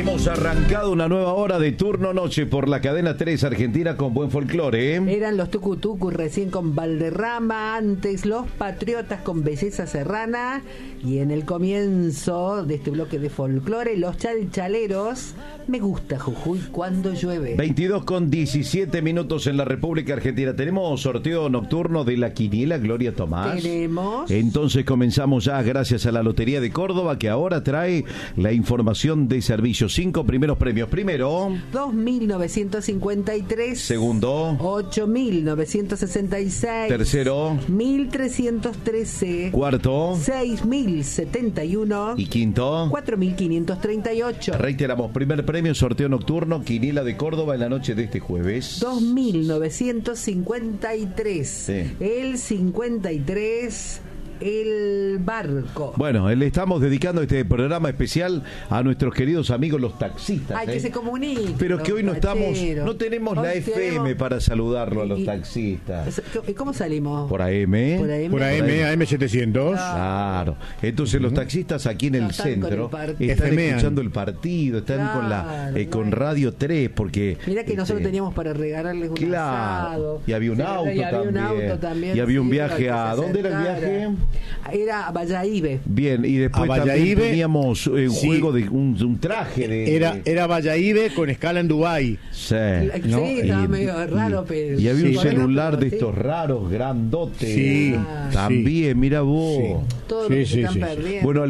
Hemos arrancado una nueva hora de turno noche por la cadena 3 Argentina con buen folclore, ¿eh? Eran los Tucutucu recién con Valderrama, antes los Patriotas con Belleza Serrana y en el comienzo de este bloque de folclore, los Chalchaleros. Me gusta Jujuy cuando llueve. 22 con 17 minutos en la República Argentina. Tenemos sorteo nocturno de la quiniela Gloria Tomás. Tenemos. Entonces comenzamos ya gracias a la Lotería de Córdoba que ahora trae la información de servicios. 5 primeros premios. Primero, 2.953. Segundo, 8.966. Tercero, 1.313. Cuarto, 6.071. Y quinto, 4.538. Reiteramos, primer premio, sorteo nocturno, quiniela de Córdoba en la noche de este jueves. 2.953. Sí. El 53. El barco. Bueno, le estamos dedicando este programa especial a nuestros queridos amigos los taxistas. Ay, que se comuniquen. Pero que hoy no tenemos la Hoy FM para saludarlo a los taxistas. ¿Cómo salimos? Por AM. Por AM 700. Claro. Entonces los taxistas aquí en el centro están escuchando el partido, están con Radio 3 porque... Mira que nosotros teníamos para regalarles un asado. Y había un auto también. Y había un viaje a... ¿Dónde era el viaje? Era a Valladolid. Bien, y después también teníamos un juego de un traje de... Era Valladolid con escala en Dubái. Sí, ¿no? Sí, estaba medio raro, pero... Y había un celular de estos raros, grandotes. Sí. También, mira vos. Todo lo que se están perdiendo. Bueno,